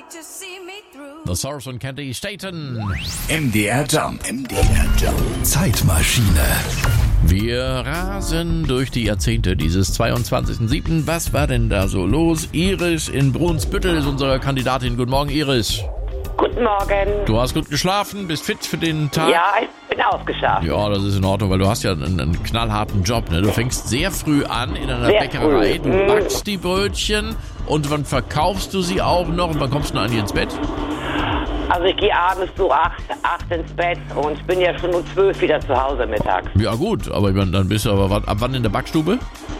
The Source und Candy Staten. MDR Jump. Zeitmaschine. Wir rasen durch die Jahrzehnte dieses 22.07. Was war denn da so los? Iris in Brunsbüttel ist unsere Kandidatin. Guten Morgen, Iris. Guten Morgen. Du hast gut geschlafen, bist fit für den Tag? Ja, ich bin ausgeschlafen. Ja, das ist in Ordnung, weil du hast ja einen knallharten Job. Ne? Du fängst sehr früh an in einer Bäckerei. Früh. Du backst die Brötchen und wann verkaufst du sie auch noch? Und wann kommst du denn eigentlich ins Bett? Also ich gehe abends so 8 ins Bett und ich bin ja schon um 12 wieder zu Hause mittags. Ja gut, aber dann bist du aber ab wann in der Backstube?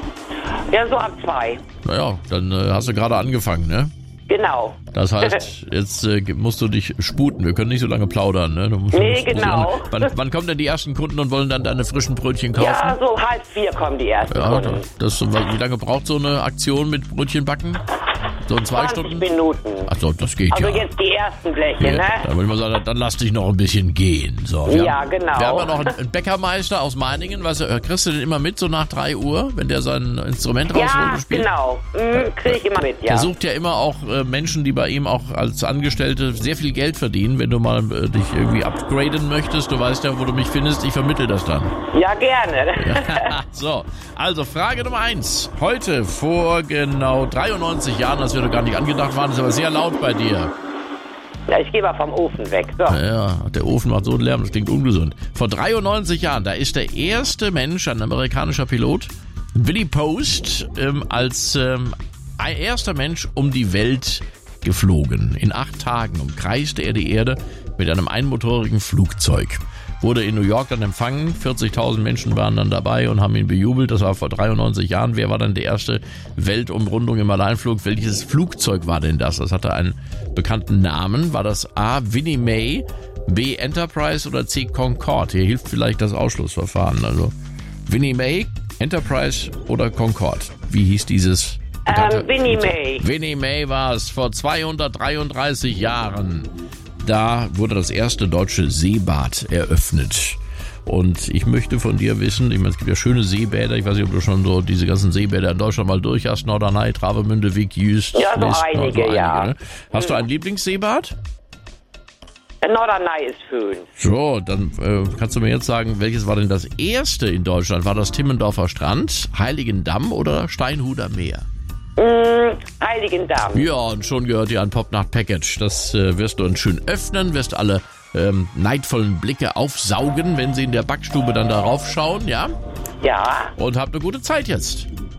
Ja, so ab 2. Naja, dann hast du gerade angefangen, ne? Genau. Das heißt, jetzt musst du dich sputen. Wir können nicht so lange plaudern, ne? Nee, genau. Wann kommen denn die ersten Kunden und wollen dann deine frischen Brötchen kaufen? Ja, so 3:30 kommen die ersten Kunden. Wie lange braucht so eine Aktion mit Brötchenbacken? So in 2 Stunden? 20 Minuten. Achso, das geht Also ja. jetzt die ersten Bleche, Ja, ne? dann würde ich mal sagen, dann lass dich noch ein bisschen gehen. So, Ja, genau. Wir haben ja noch einen Bäckermeister aus Meiningen. Kriegst du den immer mit, so nach 3 Uhr, wenn der sein Instrument rausholt Ja, und spielt? genau. Kriege ich immer mit, ja. Der sucht ja immer auch Menschen, die bei ihm auch als Angestellte sehr viel Geld verdienen. Wenn du mal dich irgendwie upgraden möchtest, du weißt ja, wo du mich findest, ich vermittle das dann. Ja, gerne. So, also Frage Nummer 1. Heute vor genau 93 Jahren, das wäre gar nicht angedacht waren, ist aber sehr laut bei dir. Ja, ich gehe mal vom Ofen weg. So. Ja, der Ofen macht so einen Lärm, das klingt ungesund. Vor 93 Jahren, da ist der erste Mensch, ein amerikanischer Pilot, Willie Post, als erster Mensch um die Welt geflogen. In 8 Tagen umkreiste er die Erde mit einem einmotorigen Flugzeug. Wurde in New York dann empfangen, 40.000 Menschen waren dann dabei und haben ihn bejubelt. Das war vor 93 Jahren. Wer war dann die erste Weltumrundung im Alleinflug? Welches Flugzeug war denn das? Das hatte einen bekannten Namen. War das A. Winnie May, B. Enterprise oder C. Concorde? Hier hilft vielleicht das Ausschlussverfahren. Also Winnie May, Enterprise oder Concorde? Wie hieß dieses? Winnie May. Winnie May war es vor 233 Jahren. Da wurde das erste deutsche Seebad eröffnet. Und ich möchte von dir wissen, ich meine, es gibt ja schöne Seebäder, ich weiß nicht, ob du schon so diese ganzen Seebäder in Deutschland mal durch hast, Norderney, Travemünde, Wick, Jüst. Ja, so einige, ja. Ne? Hast du ein Lieblingsseebad? Norderney ist schön. So, dann kannst du mir jetzt sagen, welches war denn das erste in Deutschland? War das Timmendorfer Strand, Heiligendamm oder Steinhuder Meer? Heiligendamm. Ja, und schon gehört dir ein Popnacht-Package. Das wirst du dann schön öffnen, wirst alle neidvollen Blicke aufsaugen, wenn sie in der Backstube dann darauf schauen, ja? Ja. Und habt eine gute Zeit jetzt.